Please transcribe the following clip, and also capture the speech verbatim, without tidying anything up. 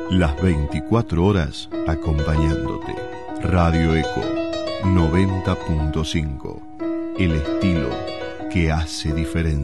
Las veinticuatro horas acompañándote. Radio Eco noventa punto cinco. El estilo que hace diferencia.